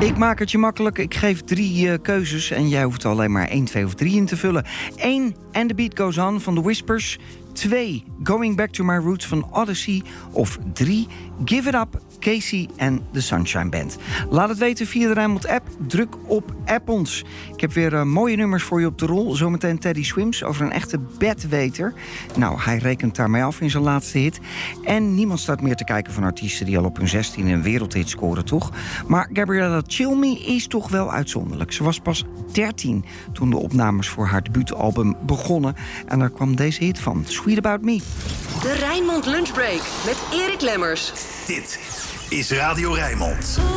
Ik maak het je makkelijk. Ik geef 3 keuzes en jij hoeft er alleen maar 1, 2 of 3 in te vullen. 1, And the Beat Goes On van The Whispers. 2, Going Back to My Roots van Odyssey. Of 3, Give It Up, Casey en The Sunshine Band. Laat het weten via de Rijnmond app. Druk op App ons. Ik heb weer mooie nummers voor je op de rol. Zometeen Teddy Swims over een echte bedweter. Nou, hij rekent daarmee af in zijn laatste hit. En niemand staat meer te kijken van artiesten die al op hun 16 een wereldhit scoren, toch? Maar Gabriella Cilmi is toch wel uitzonderlijk. Ze was pas 13 toen de opnames voor haar debuutalbum begonnen. En daar kwam deze hit van, Sweet About Me. De Rijnmond Lunchbreak met Erik Lemmers. Dit is Radio Rijnmond.